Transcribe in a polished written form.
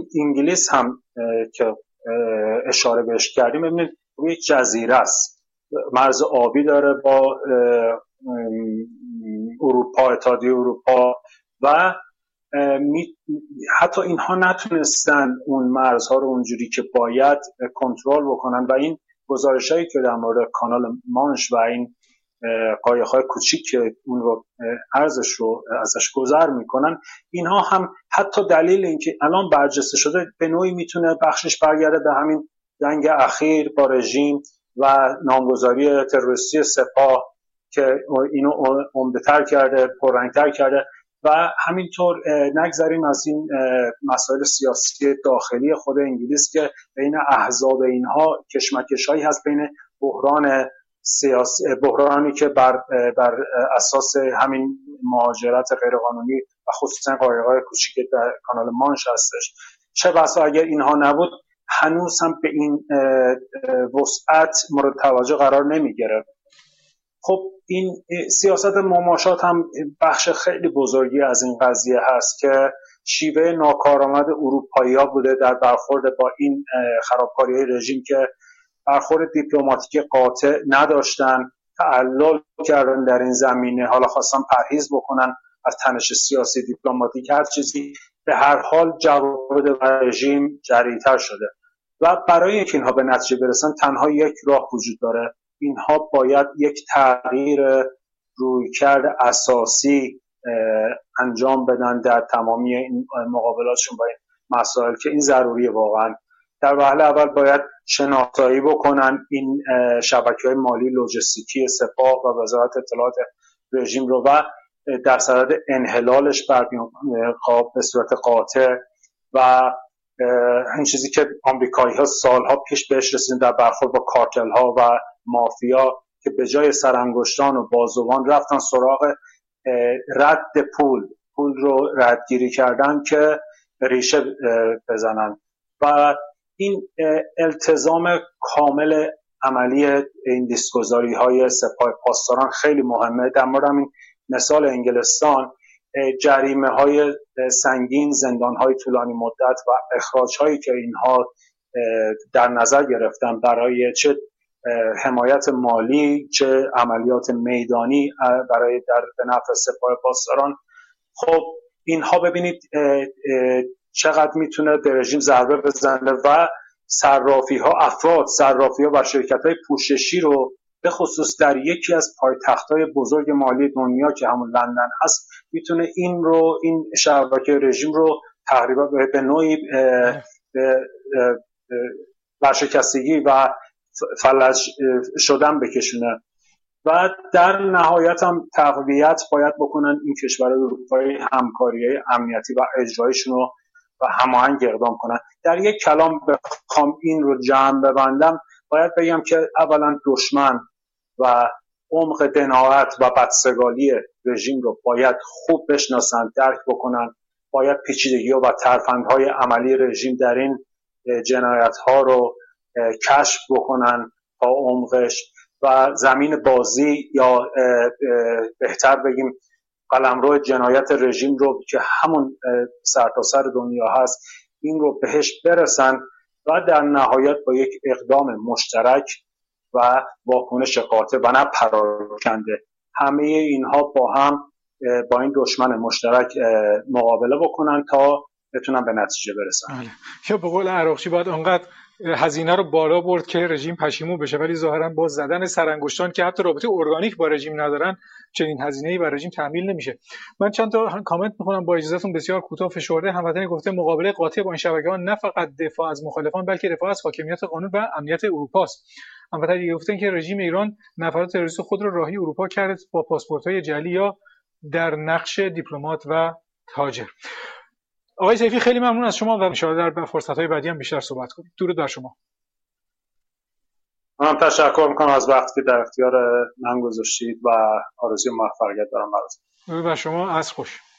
انگلیس هم که اشاره بهش کردیم، ببینید یک جزیره است، مرز آبی داره با اروپا، اتحادیه اروپا، و حتی اینها نتونستن اون مرزها رو اونجوری که باید کنترل بکنن و این گزارشایی که در مورد کانال مانش و این قایق‌های کوچیک که اون رو ارزش رو ازش گذر میکنن، اینها هم حتی دلیل اینکه الان برجسته شده به نوعی میتونه بخشش برگرده به همین جنگ اخیر با رژیم و نامگذاری تروریستی سپاه که اینو عمده‌تر کرده، پررنگ‌تر کرده، و همینطور نگذریم از این مسائل سیاسی داخلی خود انگلیس که بین احزاب اینها کشمکش‌هایی هست، بین بحرانی که بر اساس همین مهاجرت غیرقانونی و خصوصا قایق‌های کوچیک در کانال مانش هستش. چه بسا اگر اینها نبود هنوز هم به این وسعت مورد توجه قرار نمی‌گرفت. خب این سیاست مماشات هم بخش خیلی بزرگی از این قضیه هست که شیوه ناکارآمد اروپایی‌ها بوده در برخورد با این خرابکاری‌های رژیم که برخورد دیپلماتیک قاطع نداشتن، تعلل کردن در این زمینه، حالا خواستن پرهیز بکنن از تنش سیاسی دیپلماتیک، هر چیزی، به هر حال جواب رژیم جری‌تر شده و برای اینکه اینها به نتیجه برسن تنها یک راه وجود داره. اینها باید یک تغییر رویکرد اساسی انجام بدن در تمامی این مقابلاتشون با این مسائل که این ضروریه. واقعا در وهله اول باید شناسایی بکنن این شبکه‌های مالی لوجستیکی سپاه و وزارت اطلاعات رژیم رو و در صدد انحلالش به صورت قاطع و این چیزی که آمریکایی‌ها سالها پیش بهش رسیدن در برخورد با کارتل‌ها و مافیا که به جای سرانگشتان و بازوان رفتن سراغ رد پول رو ردگیری کردن که ریشه بزنن و این التزام کامل عملی این دیسکوزاری‌های سپاه پاسداران خیلی مهمه. در مورد این مثال انگلستان، جریمه‌های سنگین، زندان‌های طولانی مدت و اخراج‌هایی که اینها در نظر گرفتن برای چه حمایت مالی چه عملیات میدانی برای به نفع سپاه پاسداران، خب اینها ببینید چقدر میتونه به رژیم ضربه بزنه و صرافی‌ها و شرکت‌های پوششی رو به خصوص در یکی از پایتخت‌های بزرگ مالی دنیا که همون لندن هست میتونه این شبکه رژیم رو تقریبا به نوعی ورشکستگی و فلج شدن بکشونه و در نهایت هم تقویت باید بکنن این کشورهای اروپایی همکاری‌های امنیتی و اجرایشون رو و هماهنگ اقدام کنن. در یک کلام بخوام این رو جمع ببندم باید بگم که اولا دشمن و عمق دناعت و بدسگالی رژیم رو باید خوب بشناسن، درک بکنن، باید پیچیدگی‌ها و ترفندهای عملی رژیم در این جنایت‌ها رو کشف بکنن تا عمقش و زمین بازی یا بهتر بگیم قلمرو جنایت رژیم رو که همون سرتاسر دنیا هست این رو بهش برسن و در نهایت با یک اقدام مشترک و واکنش قاطع و نه پراکنده همه اینها با هم با این دشمن مشترک مقابله بکنن تا بتونن به نتیجه برسن. یا به قول عراقچی باید انقدر هزینه رو بالا برد که رژیم پشیمون بشه، ولی ظاهرا با زدن سرانگشتان که حتی رابطه ارگانیک با رژیم ندارن چنین هزینه‌ای بر رژیم تحمیل نمیشه. من چند تا کامنت می‌خونم با اجازهتون، بسیار کوتاه فشرده. هموطنی گفته مقابله قاطع با این شبکه‌ها نه فقط دفاع از مخالفان بلکه دفاع از حاکمیت قانون و امنیت اروپا است. هموطنی گفته که رژیم ایران نفرات تروریست خود را راهی اروپا کرد با پاسپورت‌های جعلی یا در نقش دیپلمات و تاجر. آقای سیفی خیلی ممنون از شما و ان شاءالله در فرصت‌های بعدی هم بیشتر صحبت کنیم. درود بر شما. من تشکر می‌کنم از وقتی که در اختیار من گذاشتید و آرزوی موفقیت دارم براتون. درود بر شما، عصر خوش.